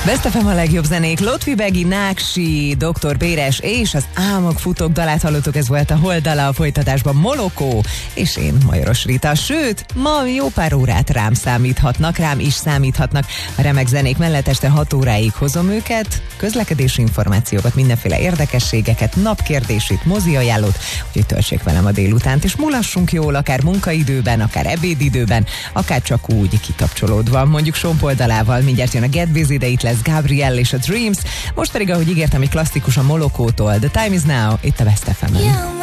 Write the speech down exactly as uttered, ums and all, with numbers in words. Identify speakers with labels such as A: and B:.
A: Best ef em a legjobb zenék, Lotfi Begi, Náksi, doktor Béres és az Álmok futók dalát hallottuk, ez volt a Holdala, a folytatásban Molokó, és én, Majoros Rita. Sőt, ma jó pár órát rám számíthatnak, rám is számíthatnak. A remek zenék mellett este hat óráig hozom őket, közlekedési információkat, mindenféle érdekességeket, napkérdését, mozi ajánlót, úgyhogy töltsék velem a délutánt, és mulassunk jól, akár munkaidőben, akár ebédidőben, akár csak úgy kikapcsolódva, mondjuk Sompoldalával. Mindjárt jön a Get Busy, de itt lesz Gabriel és a Dreams. Most pedig, ahogy ígértem, egy klasszikus a Molokótól, The Time Is Now, itt a Best ef em-en.